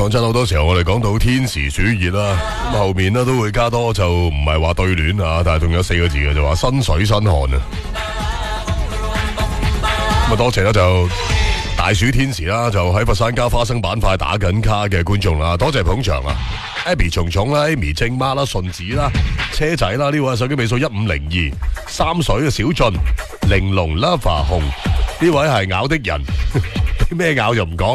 講真，好多時候我哋講到天時暑熱啦，咁後面咧都會加多就唔係話對聯啊，但係仲有4個字嘅就話身水身汗啊。咁啊多謝啦就大暑天時啦，就喺佛山加花生板塊打緊卡嘅觀眾啦，多謝捧場啊 ！Abby 蟲蟲啦 ，Amy 正媽啦，順子啦，車仔啦，呢位手機尾數1502，三水嘅小俊，玲瓏 Lava 紅，呢位係咬的人，咩咬就唔講。